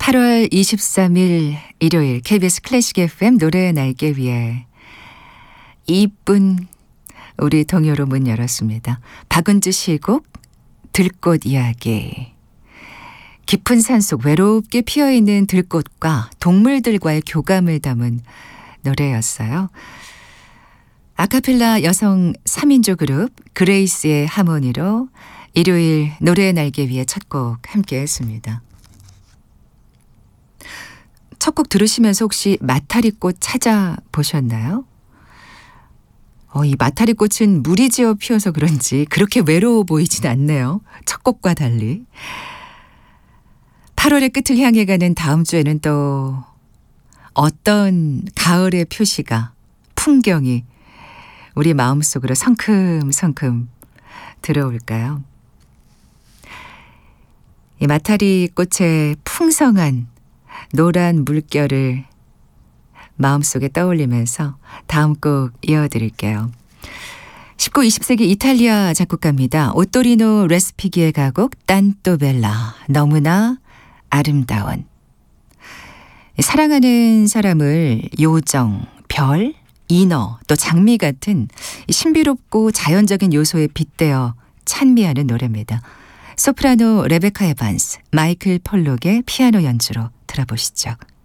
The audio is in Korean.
8월 23일 일요일 KBS 클래식 FM 노래의 날개 위에 이쁜 우리 동요로 문 열었습니다. 박은주 시곡 들꽃 이야기. 깊은 산속 외롭게 피어있는 들꽃과 동물들과의 교감을 담은 노래였어요. 아카펠라 여성 3인조 그룹 그레이스의 하모니로 일요일 노래의 날개 위에 첫 곡 함께 했습니다. 첫 곡 들으시면서 혹시 마타리꽃 찾아보셨나요? 이 마타리꽃은 무리지어 피어서 그런지 그렇게 외로워 보이진 않네요. 첫 곡과 달리. 8월의 끝을 향해 가는 다음 주에는 또 어떤 가을의 표시가, 풍경이 우리 마음속으로 성큼성큼 들어올까요? 이 마타리꽃의 풍성한 노란 물결을 마음속에 떠올리면서 다음 곡 이어드릴게요. 19, 20세기 이탈리아 작곡가입니다. 오토리노 레스피기의 가곡 딴또벨라, 너무나 아름다운. 사랑하는 사람을 요정, 별, 인어, 또 장미 같은 신비롭고 자연적인 요소에 빗대어 찬미하는 노래입니다. 소프라노 레베카 에반스, 마이클 폴록의 피아노 연주로 들어보시죠.